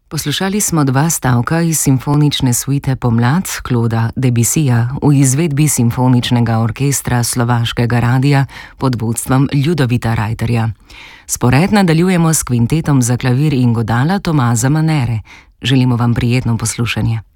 Poslušali smo dva stavka iz simfonične suite Pomlad Clauda Debussyja v izvedbi Simfoničnega orkestra Slovaškega radia pod vodstvom Ljudovita Rajterja. Spored nadaljujemo s kvintetom za klavir in godala Tomaza Manere. Želimo vam prijetno poslušanje.